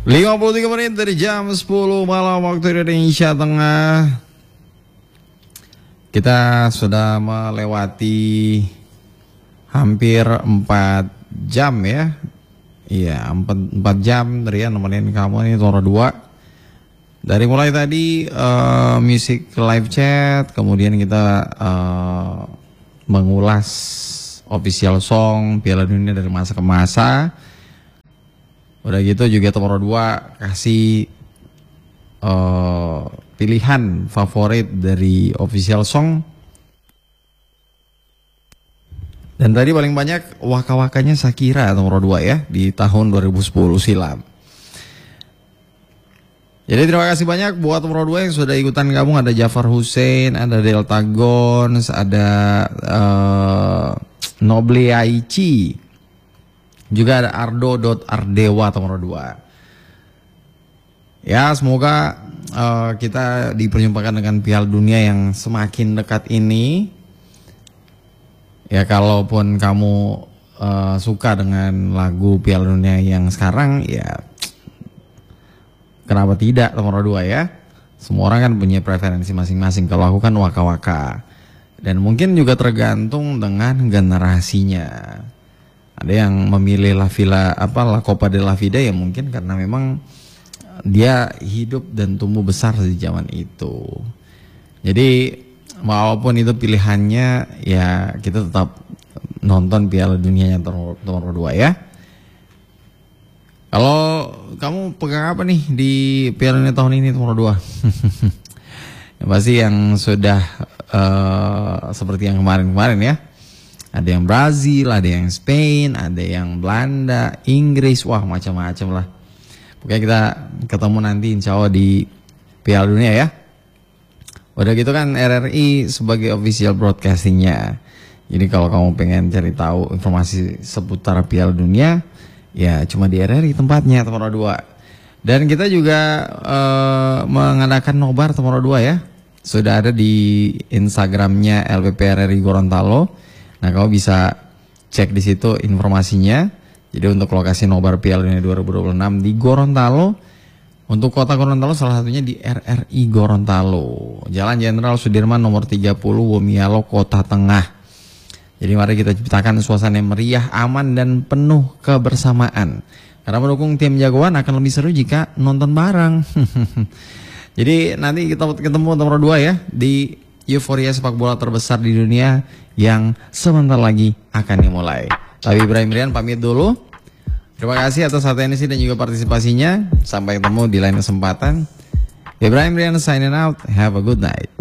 53 menit dari jam 10 malam waktu Indonesia Tengah. Kita sudah melewati hampir 4 jam ya. Iya, 4 jam Rian nemenin kamu ini Toro 2. Dari mulai tadi musik live chat, kemudian kita mengulas official song Piala Dunia dari masa ke masa. Udah gitu juga Toro 2 kasih pilihan favorit dari official song. Dan tadi paling banyak waka-wakanya Shakira Toro 2 ya di tahun 2010 silam. Jadi terima kasih banyak buat Toro 2 yang sudah ikutan gabung. Ada Jafar Hussein, ada Delta Gons, ada Noble Aichi, juga ada Ardo.ardewa Toro 2. Ya, semoga kita diperjumpakan dengan Piala Dunia yang semakin dekat ini. Ya, kalaupun kamu suka dengan lagu Piala Dunia yang sekarang, ya kenapa tidak Toro 2 ya. Semua orang kan punya preferensi masing-masing. Kalau aku kan waka-waka. Dan mungkin juga tergantung dengan generasinya. Ada yang memilih La Copa de la Vida ya mungkin karena memang dia hidup dan tumbuh besar di zaman itu. Jadi walaupun itu pilihannya, ya kita tetap nonton Piala Dunianya Toro 2 ya. Kalau kamu pegang apa nih di Piala Dunia tahun ini Toro 2? Yang pasti yang sudah seperti yang kemarin-kemarin ya. Ada yang Brazil, ada yang Spain, ada yang Belanda, Inggris, wah macam-macam lah. Pokoknya kita ketemu nanti insya Allah di Piala Dunia ya. Udah gitu kan RRI sebagai official broadcastingnya. Jadi kalau kamu pengen cari tahu informasi seputar Piala Dunia, ya cuma di RRI tempatnya Toro 2. Dan kita juga mengadakan nobar Toro 2 ya. Sudah ada di Instagramnya LPP RRI Gorontalo. Nah, kamu bisa cek di situ informasinya. Jadi untuk lokasi nobar Piala Dunia 2026 di Gorontalo. Untuk kota Gorontalo salah satunya di RRI Gorontalo. Jalan Jenderal Sudirman nomor 30 Womialo Kota Tengah. Jadi mari kita ciptakan suasana yang meriah, aman dan penuh kebersamaan. Karena mendukung tim jagoan akan lebih seru jika nonton bareng. Jadi nanti kita ketemu Toro 2 ya di euforia sepak bola terbesar di dunia yang sebentar lagi akan dimulai. Tapi Ibrahim Rian pamit dulu. Terima kasih atas atensi dan juga partisipasinya. Sampai ketemu di lain kesempatan. Ibrahim Rian signing out. Have a good night.